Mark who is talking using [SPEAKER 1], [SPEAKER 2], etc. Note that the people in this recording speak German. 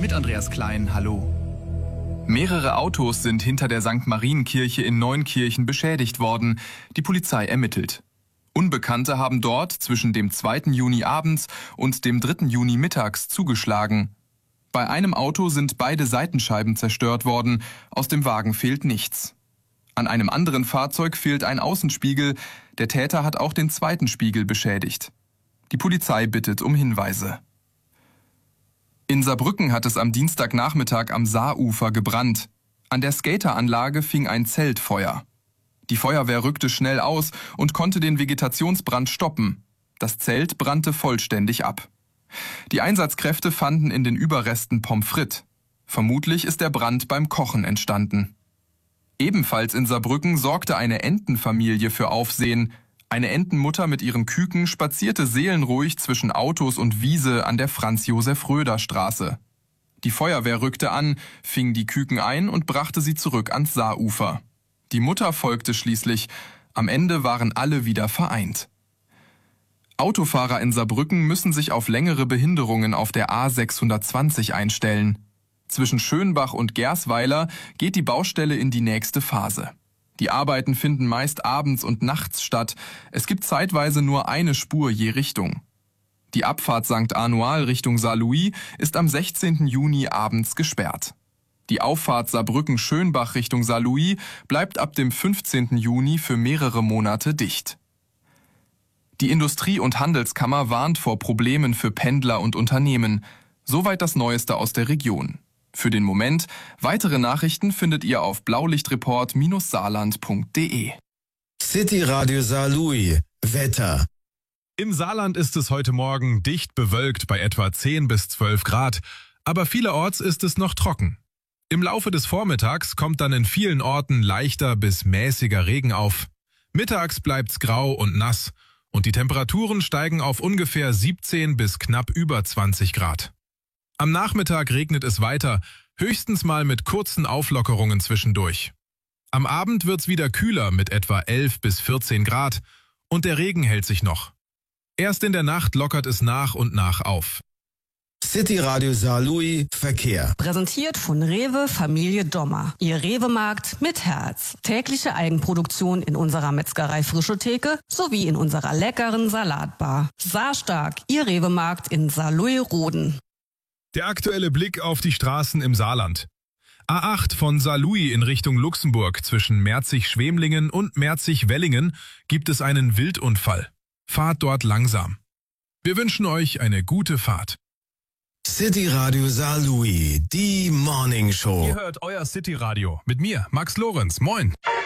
[SPEAKER 1] mit Andreas Klein, hallo.
[SPEAKER 2] Mehrere Autos sind hinter der St. Marienkirche in Neunkirchen beschädigt worden. Die Polizei ermittelt. Unbekannte haben dort zwischen dem 2. Juni abends und dem 3. Juni mittags zugeschlagen. Bei einem Auto sind beide Seitenscheiben zerstört worden, aus dem Wagen fehlt nichts. An einem anderen Fahrzeug fehlt ein Außenspiegel, der Täter hat auch den zweiten Spiegel beschädigt. Die Polizei bittet um Hinweise. In Saarbrücken hat es am Dienstagnachmittag am Saarufer gebrannt. An der Skateranlage fing ein Zelt Feuer. Die Feuerwehr rückte schnell aus und konnte den Vegetationsbrand stoppen. Das Zelt brannte vollständig ab. Die Einsatzkräfte fanden in den Überresten Pommes frites. Vermutlich ist der Brand beim Kochen entstanden. Ebenfalls in Saarbrücken sorgte eine Entenfamilie für Aufsehen. Eine Entenmutter mit ihren Küken spazierte seelenruhig zwischen Autos und Wiese an der Franz-Josef-Röder-Straße. Die Feuerwehr rückte an, fing die Küken ein und brachte sie zurück ans Saarufer. Die Mutter folgte schließlich. Am Ende waren alle wieder vereint. Autofahrer in Saarbrücken müssen sich auf längere Behinderungen auf der A620 einstellen. Zwischen Schönbach und Gersweiler geht die Baustelle in die nächste Phase. Die Arbeiten finden meist abends und nachts statt. Es gibt zeitweise nur eine Spur je Richtung. Die Abfahrt St. Anual Richtung Saarlouis ist am 16. Juni abends gesperrt. Die Auffahrt Saarbrücken-Schönbach Richtung Saarlouis bleibt ab dem 15. Juni für mehrere Monate dicht. Die Industrie- und Handelskammer warnt vor Problemen für Pendler und Unternehmen. Soweit das Neueste aus der Region. Für den Moment, weitere Nachrichten findet ihr auf blaulichtreport-saarland.de.
[SPEAKER 3] City Radio Saarlouis. Wetter.
[SPEAKER 4] Im Saarland ist es heute Morgen dicht bewölkt bei etwa 10 bis 12 Grad, aber vielerorts ist es noch trocken. Im Laufe des Vormittags kommt dann in vielen Orten leichter bis mäßiger Regen auf. Mittags bleibt's grau und nass und die Temperaturen steigen auf ungefähr 17 bis knapp über 20 Grad. Am Nachmittag regnet es weiter, höchstens mal mit kurzen Auflockerungen zwischendurch. Am Abend wird's wieder kühler mit etwa 11 bis 14 Grad und der Regen hält sich noch. Erst in der Nacht lockert es nach und nach auf.
[SPEAKER 3] City Radio Saarlouis Verkehr.
[SPEAKER 5] Präsentiert von Rewe Familie Dommer. Ihr Rewe-Markt mit Herz. Tägliche Eigenproduktion in unserer Metzgerei Frische Theke sowie in unserer leckeren Salatbar. Saarstark, Ihr Rewe-Markt in Saarlouis-Roden.
[SPEAKER 4] Der aktuelle Blick auf die Straßen im Saarland. A8 von Saarlouis in Richtung Luxemburg zwischen Merzig-Schwemlingen und Merzig-Wellingen gibt es einen Wildunfall. Fahrt dort langsam. Wir wünschen euch eine gute Fahrt.
[SPEAKER 3] City Radio Saarlouis, die Morning Show.
[SPEAKER 4] Ihr hört euer City Radio mit mir, Max Lorenz. Moin.